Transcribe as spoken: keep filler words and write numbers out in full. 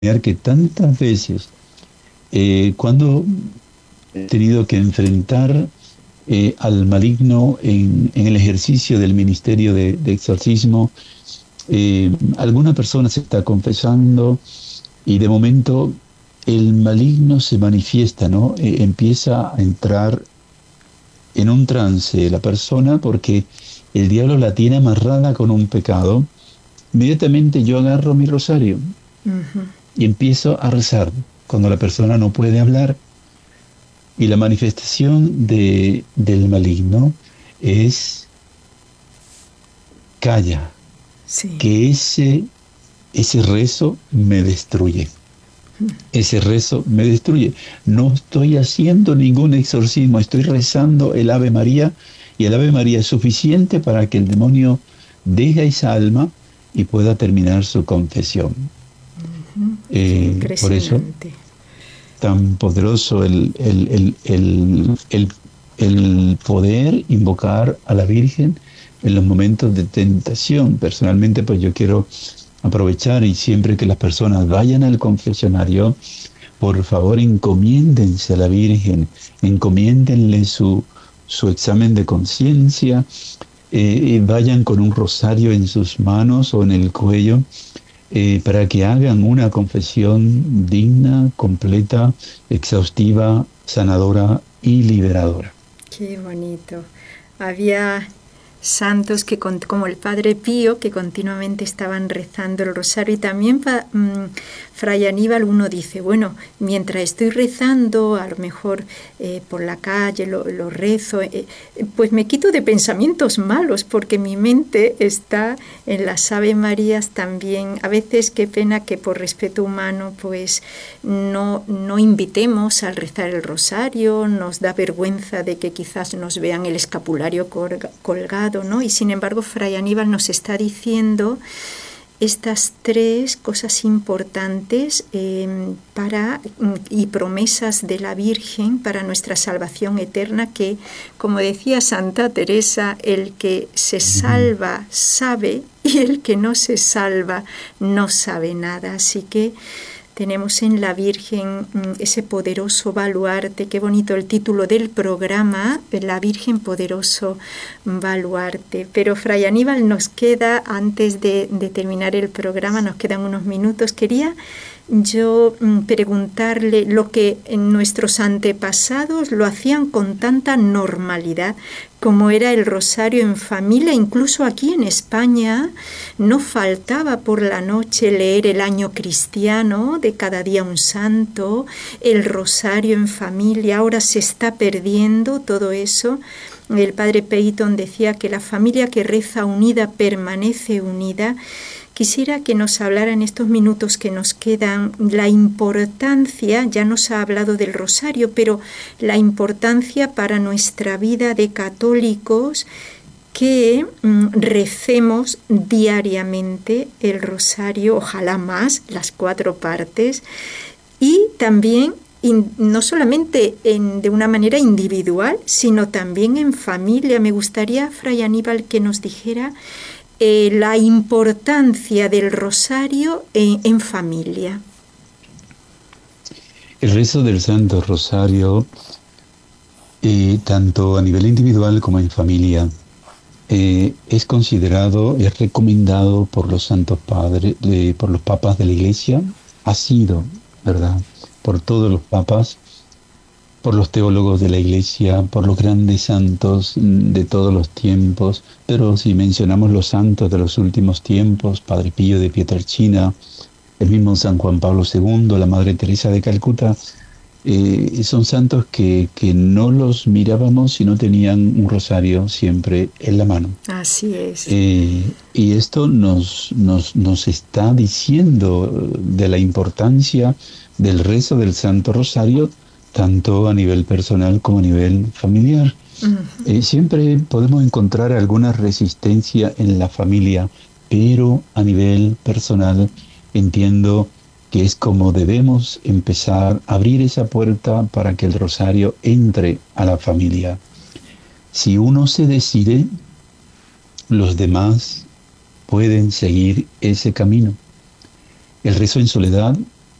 que tantas veces, eh, cuando he tenido que enfrentar eh, al maligno en, en el ejercicio del ministerio de, de exorcismo, eh, alguna persona se está confesando y de momento el maligno se manifiesta, ¿no? Eh, empieza a entrar en un trance la persona porque el diablo la tiene amarrada con un pecado. Inmediatamente yo agarro mi rosario Ujú. y empiezo a rezar cuando la persona no puede hablar. Y la manifestación de, del maligno es calla, Sí. que ese, ese rezo me destruye. Ese rezo me destruye. No estoy haciendo ningún exorcismo, estoy rezando el Ave María y el Ave María es suficiente para que el demonio deje esa alma y pueda terminar su confesión. Ujú. Qué Eh, por eso, impresionante. tan poderoso el, el, el, el, el, el poder invocar a la Virgen en los momentos de tentación. Personalmente, pues yo quiero aprovechar y siempre que las personas vayan al confesionario, por favor encomiéndense a la Virgen, encomiéndenle su, su examen de conciencia, eh, vayan con un rosario en sus manos o en el cuello, eh, para que hagan una confesión digna, completa, exhaustiva, sanadora y liberadora. Qué bonito. Había santos que, como el Padre Pío, que continuamente estaban rezando el rosario. Y también pa, mmm, Fray Aníbal, uno dice, bueno, mientras estoy rezando, a lo mejor eh, por la calle lo, lo rezo, eh, pues me quito de pensamientos malos, porque mi mente está en las Ave Marías también. A veces qué pena que por respeto humano pues no, no invitemos al rezar el rosario, nos da vergüenza de que quizás nos vean el escapulario colgado, ¿no? Y sin embargo, Fray Aníbal nos está diciendo estas tres cosas importantes eh, para, y promesas de la Virgen para nuestra salvación eterna, que, como decía Santa Teresa, el que se salva sabe y el que no se salva no sabe nada. Así que tenemos en la Virgen ese poderoso baluarte. Qué bonito el título del programa, la Virgen poderoso baluarte. Pero Fray Aníbal, nos queda, antes de, de terminar el programa, nos quedan unos minutos. Quería yo preguntarle lo que nuestros antepasados lo hacían con tanta normalidad, como era el rosario en familia. Incluso aquí en España no faltaba por la noche leer el año cristiano de cada día un santo, el rosario en familia. Ahora se está perdiendo todo eso. El padre Peyton decía que la familia que reza unida permanece unida. Quisiera que nos hablara en estos minutos que nos quedan la importancia, ya nos ha hablado del rosario, pero la importancia para nuestra vida de católicos que mm, recemos diariamente el rosario, ojalá más, las cuatro partes, y también in, no solamente en, de una manera individual, sino también en familia. Me gustaría, Fray Aníbal, que nos dijera Eh, la importancia del rosario en, en familia. El rezo del Santo Rosario, eh, tanto a nivel individual como en familia, eh, es considerado, es recomendado por los santos padres, eh, por los papas de la Iglesia, ha sido, ¿verdad?, por todos los papas, por los teólogos de la Iglesia, por los grandes santos de todos los tiempos. Pero si mencionamos los santos de los últimos tiempos, Padre Pío de Pietrelcina, el mismo San Juan Pablo segundo, la Madre Teresa de Calcuta, eh, son santos que, que no los mirábamos si no tenían un rosario siempre en la mano. Así es. Eh, y esto nos, nos, nos está diciendo de la importancia del rezo del Santo Rosario, tanto a nivel personal como a nivel familiar. Uh-huh. Eh, siempre podemos encontrar alguna resistencia en la familia, pero a nivel personal entiendo que es como debemos empezar a abrir esa puerta para que el rosario entre a la familia. Si uno se decide, los demás pueden seguir ese camino. El rezo en soledad